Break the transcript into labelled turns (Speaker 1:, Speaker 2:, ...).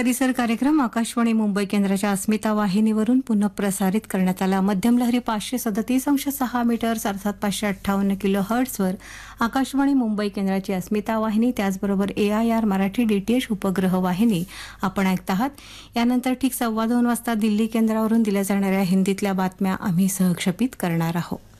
Speaker 1: परिसर कार्यक्रम आकाशवाणी मुंबई केंद्राच्या अस्मिता वाहिनीवरून पुनः प्रसारित करण्यात आला. मध्यम लहरी 537.6 मीटर्स अर्थात 558 किलो हर्ट्झवर आकाशवाणी मुंबई केंद्राची अस्मिता वाहिनी, त्याचबरोबर AIR मराठी DTH उपग्रह वाहिनी आपण ऐकत आहात. यानंतर ठीक 2:15 वाजता दिल्ली केंद्रावरून दिल्या जाणाऱ्या हिंदीतल्या बातम्या आम्ही सहक्षेपित करणार आहोत.